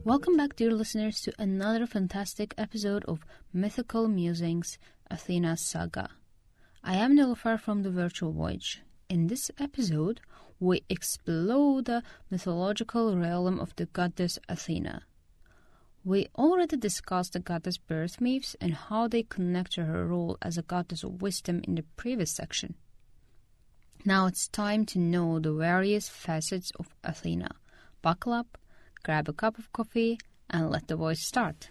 Welcome back, dear listeners, to another fantastic episode of Mythical Musings, Athena's Saga. I am Nilüfer from the Virtual Voyage. In this episode, we explore the mythological realm of the goddess Athena. We already discussed the goddess birth myths and how they connect to her role as a goddess of wisdom in the previous section. Now it's time to know the various facets of Athena. Buckle up, grab a cup of coffee, and let the voice start.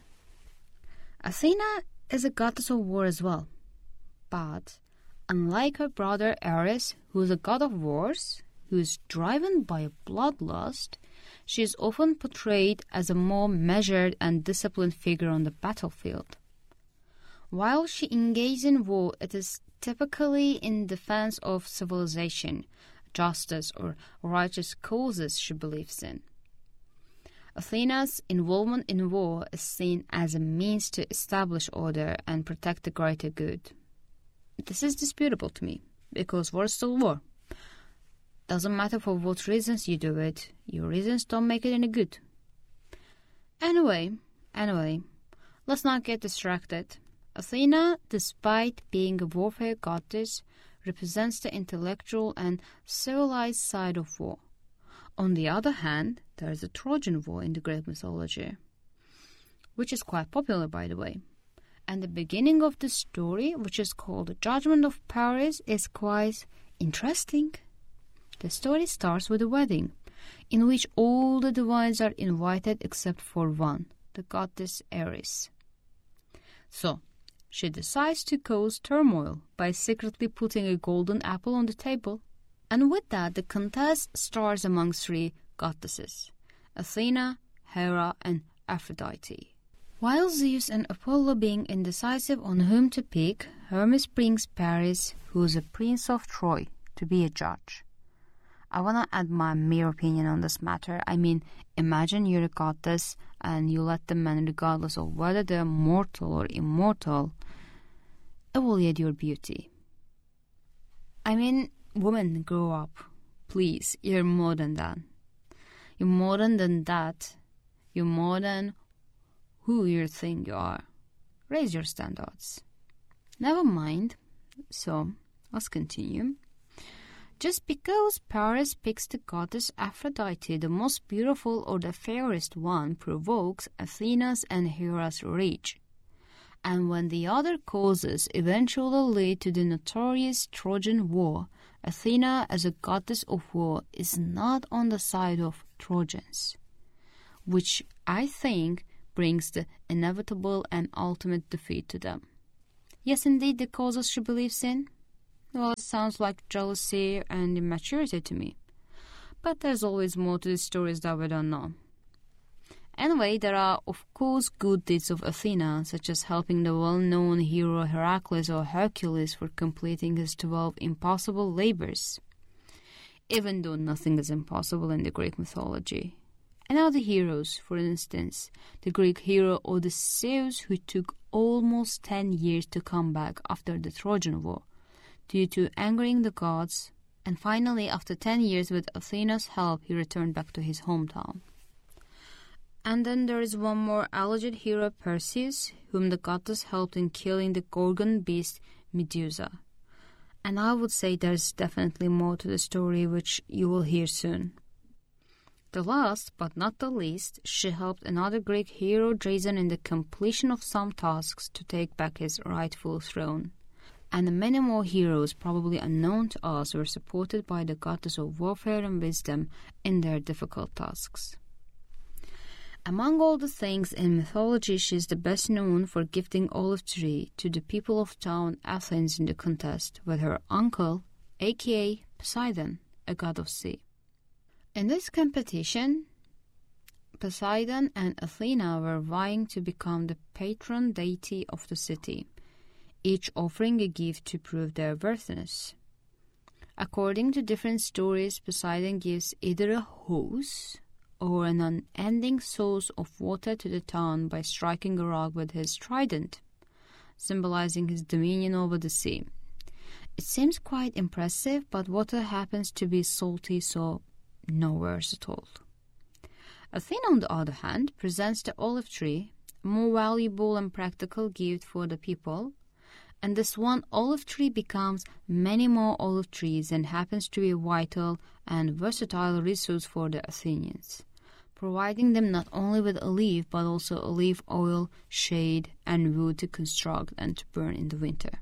Athena is a goddess of war as well. But unlike her brother Ares, who is a god of wars, who is driven by a bloodlust, she is often portrayed as a more measured and disciplined figure on the battlefield. While she engages in war, it is typically in defense of civilization, justice, or righteous causes she believes in. Athena's involvement in war is seen as a means to establish order and protect the greater good. This is disputable to me, because war is still war. Doesn't matter for what reasons you do it, your reasons don't make it any good. Anyway, let's not get distracted. Athena, despite being a warfare goddess, represents the intellectual and civilized side of war. On the other hand, there is a Trojan War in the Greek mythology, which is quite popular, by the way. And the beginning of the story, which is called The Judgment of Paris, is quite interesting. The story starts with a wedding, in which all the divines are invited except for one, the goddess Ares. So, she decides to cause turmoil by secretly putting a golden apple on the table. And with that, the contest starts among three goddesses, Athena, Hera, and Aphrodite. While Zeus and Apollo being indecisive on whom to pick, Hermes brings Paris, who is a prince of Troy, to be a judge. I want to add my mere opinion on this matter. I mean, imagine you're a goddess and you let the men, regardless of whether they're mortal or immortal, evaluate your beauty. I mean, women, grow up. Please, you're more than that. You're more than that. You're more than who you think you are. Raise your standards. Never mind. So, let's continue. Just because Paris picks the goddess Aphrodite, the most beautiful or the fairest one, provokes Athena's and Hera's rage. And when the other causes eventually lead to the notorious Trojan War, Athena, as a goddess of war, is not on the side of Trojans, which I think brings the inevitable and ultimate defeat to them. Yes, indeed, the causes she believes in? Well, it sounds like jealousy and immaturity to me. But there's always more to the stories that we don't know. Anyway, there are, of course, good deeds of Athena, such as helping the well-known hero Heracles or Hercules for completing his 12 impossible labors, even though nothing is impossible in the Greek mythology. And other heroes, for instance, the Greek hero Odysseus, who took almost 10 years to come back after the Trojan War, due to angering the gods, and finally, after 10 years with Athena's help, he returned back to his hometown. And then there is one more alleged hero, Perseus, whom the goddess helped in killing the Gorgon beast Medusa. And I would say there's definitely more to the story, which you will hear soon. The last, but not the least, she helped another Greek hero, Jason, in the completion of some tasks to take back his rightful throne. And many more heroes, probably unknown to us, were supported by the goddess of warfare and wisdom in their difficult tasks. Among all the things in mythology, she is the best known for gifting olive tree to the people of town Athens in the contest with her uncle, aka Poseidon, a god of sea. In this competition, Poseidon and Athena were vying to become the patron deity of the city, each offering a gift to prove their worthiness. According to different stories, Poseidon gives either a hose or an unending source of water to the town by striking a rock with his trident, symbolizing his dominion over the sea. It seems quite impressive, but water happens to be salty, so no worse at all. Athena, on the other hand, presents the olive tree, a more valuable and practical gift for the people, and this one olive tree becomes many more olive trees and happens to be a vital and versatile resource for the Athenians, providing them not only with olive but also olive oil, shade, and wood to construct and to burn in the winter.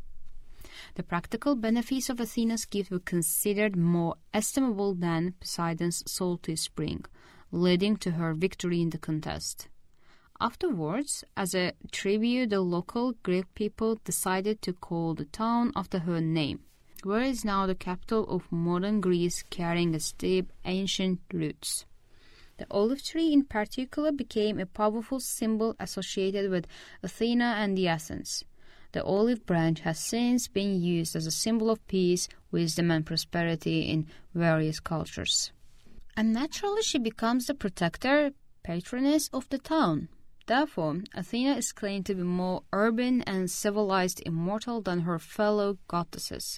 The practical benefits of Athena's gift were considered more estimable than Poseidon's salty spring, leading to her victory in the contest. Afterwards, as a tribute, the local Greek people decided to call the town after her name, where is now the capital of modern Greece, carrying its deep ancient roots. The olive tree in particular became a powerful symbol associated with Athena and the Athens. The olive branch has since been used as a symbol of peace, wisdom, and prosperity in various cultures. And naturally, she becomes the protector, patroness of the town. Therefore, Athena is claimed to be more urban and civilized immortal than her fellow goddesses.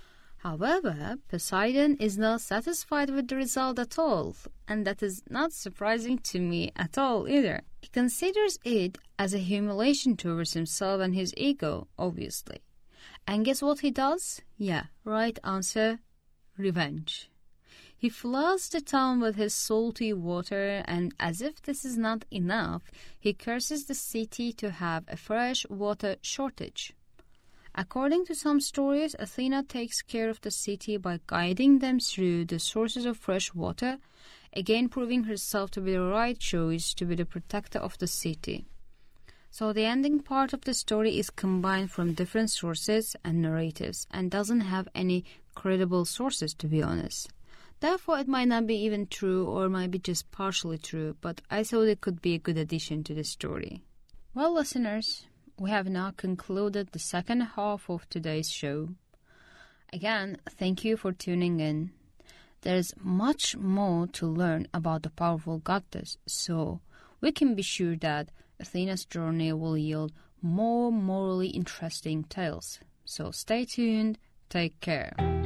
However, Poseidon is not satisfied with the result at all, and that is not surprising to me at all either. He considers it as a humiliation towards himself and his ego, obviously. And guess what he does? Yeah, right answer, revenge. He floods the town with his salty water, and as if this is not enough, he curses the city to have a fresh water shortage. According to some stories, Athena takes care of the city by guiding them through the sources of fresh water, again proving herself to be the right choice to be the protector of the city. So the ending part of the story is combined from different sources and narratives and doesn't have any credible sources, to be honest. Therefore, it might not be even true or might be just partially true, but I thought it could be a good addition to the story. Well, listeners, we have now concluded the second half of today's show. Again, thank you for tuning in. There's much more to learn about the powerful goddess, so we can be sure that Athena's journey will yield more morally interesting tales. So stay tuned, take care.